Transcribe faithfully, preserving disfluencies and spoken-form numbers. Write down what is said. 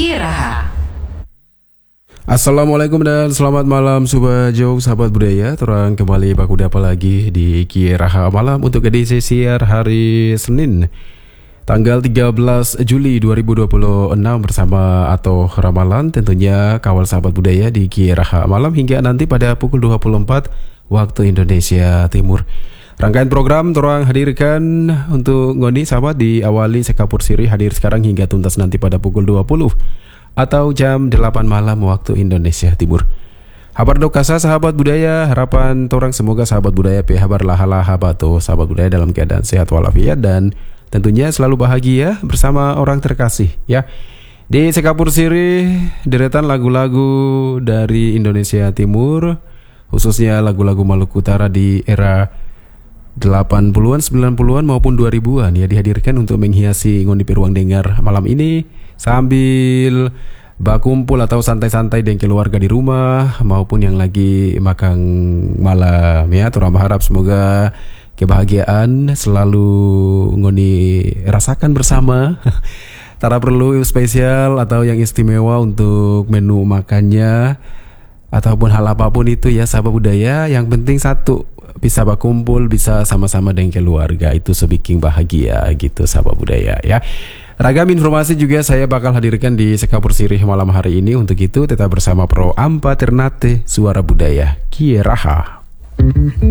Kieraha. Assalamualaikum dan selamat malam Sobat Jok, sahabat budaya. Terang kembali baku apa lagi di Kieraha Malam untuk edisi siar hari Senin tanggal tiga belas Juli dua ribu dua puluh enam bersama atau ramalan tentunya kawal sahabat budaya di Kieraha Malam hingga nanti pada pukul dua puluh empat waktu Indonesia Timur. Rangkaian program terang hadirkan untuk ngoni sahabat diawali sekapur siri hadir sekarang hingga tuntas nanti pada pukul dua puluh atau jam delapan malam waktu Indonesia Timur. Habar dokasa sahabat budaya, harapan torang semoga sahabat budaya pe habar laha-laha bato sahabat budaya dalam keadaan sehat walafiat dan tentunya selalu bahagia bersama orang terkasih ya. Di sekapur siri deretan lagu-lagu dari Indonesia Timur, khususnya lagu-lagu Maluku Utara di era delapan puluhan, sembilan puluhan maupun dua ribuan ya dihadirkan untuk menghiasi ngondi ruang dengar malam ini sambil bakumpul atau santai-santai dengan keluarga di rumah maupun yang lagi makan malam ya. Turang berharap semoga kebahagiaan selalu ngoni rasakan bersama. Tara perlu spesial atau yang istimewa untuk menu makannya ataupun hal apapun itu ya sahabat budaya, yang penting satu, bisa berkumpul, bisa sama-sama dengan keluarga, itu sebikin bahagia gitu sahabat budaya ya. Ragam informasi juga saya bakal hadirkan di sekapur sirih malam hari ini. Untuk itu tetap bersama Pro Ampa Ternate Suara Budaya Kieraha.